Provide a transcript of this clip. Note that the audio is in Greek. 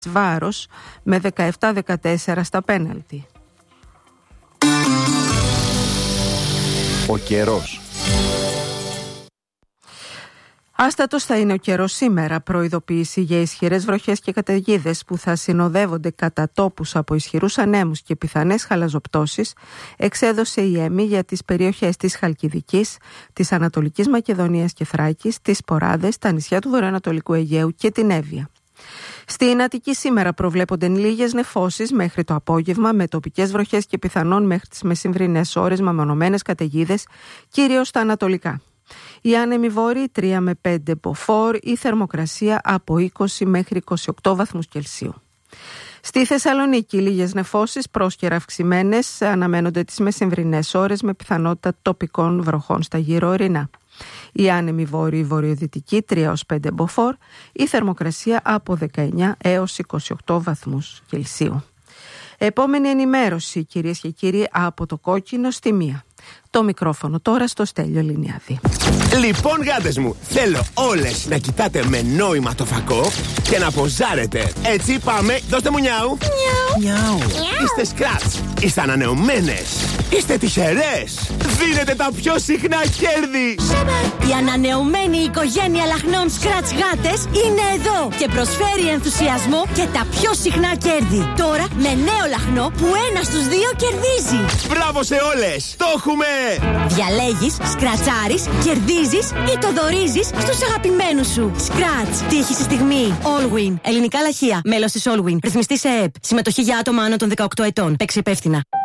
βάρος με 17-14 στα πέναλτι. Ο καιρός. Άστατος θα είναι ο καιρός σήμερα. Προειδοποίηση για ισχυρές βροχές και καταιγίδες που θα συνοδεύονται κατά τόπους από ισχυρούς ανέμους και πιθανές χαλαζοπτώσεις εξέδωσε η ΕΜΗ για τις περιοχές της Χαλκιδικής, της Ανατολικής Μακεδονίας και Θράκης, τις Ποράδες, τα νησιά του Βορειοανατολικού Αιγαίου και την Εύβοια. Στην Αττική σήμερα προβλέπονται λίγες νεφώσεις μέχρι το απόγευμα, με τοπικές βροχές και πιθανόν μέχρι τις μεσημβρινές ώρες μεμονωμένες καταιγίδες, κυρίως στα ανατολικά. Οι άνεμοι βόρειοι 3 με 5 μποφόρ, η θερμοκρασία από 20 μέχρι 28 βαθμούς Κελσίου. Στη Θεσσαλονίκη λίγες νεφώσεις, πρόσκαιρα αυξημένες, αναμένονται τις μεσημβρινές ώρες με πιθανότητα τοπικών βροχών στα γύρω ορεινά. Οι άνεμοι βόρειοι βορειοδυτικοί 3 έως 5 μποφόρ, η θερμοκρασία από 19 έως 28 βαθμούς Κελσίου. Επόμενη ενημέρωση, κυρίες και κύριοι, από το Κόκκινο στη Μία. Το μικρόφωνο τώρα στο Στέλιο Λινιάδη. Λοιπόν, γάτες μου, θέλω όλες να κοιτάτε με νόημα το φακό και να ποζάρετε. Έτσι πάμε, δώστε μου νιάου. Νιάου. Είστε σκράτς, είστε ανανεωμένες, είστε τυχερές. Δίνετε τα πιο συχνά κέρδη. Η ανανεωμένη οικογένεια λαχνών σκράτς γάτες είναι εδώ και προσφέρει ενθουσιασμό και τα πιο συχνά κέρδη. Τώρα με νέο λαχνό που 1 στους 2 κερδίζει. Μπράβο σε όλες, το έχουμε! Διαλέγεις, σκρατσάρεις, κερδίζεις ή το δωρίζεις στους αγαπημένους σου. Σκράτς. Τύχη στη στιγμή. Allwin. Ελληνικά λαχεία. Μέλος της Allwin. Ρυθμιστή σε ΕΕΠ. Συμμετοχή για άτομα άνω των 18 ετών. Παίξε υπεύθυνα.